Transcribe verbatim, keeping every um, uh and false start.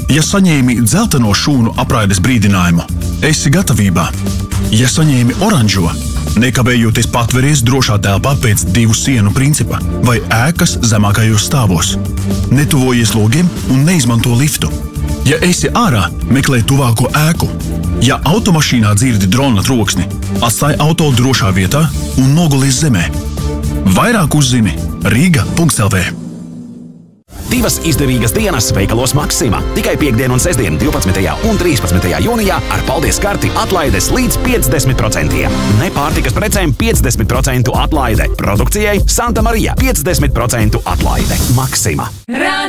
Ja saņēmi dzelteno šūnu apraides brīdinājumu, esi gatavībā. Ja saņēmi oranžo, nekavējoties patveries drošā telpā pēc divu sienu principa vai ēkas zemākajos stāvos. Netuvojies logiem un neizmanto liftu. Ja esi ārā, meklē tuvāko ēku. Ja automašīnā dzirdi drona troksni, atstāj auto drošā vietā un nogulies zemē. Vairāk uzzini Rīga punkts el vē. Divas izdevīgas dienas veikalos Maksima. Tikai piektdien un sestdien divpadsmitajā un trīspadsmitajā jūnijā ar paldies karti atlaides līdz piecdesmit procentiem. Nepārtikas precēm piecdesmit procentu atlaide. Produkcijai Santa Marija piecdesmit procentu atlaide. Maksima.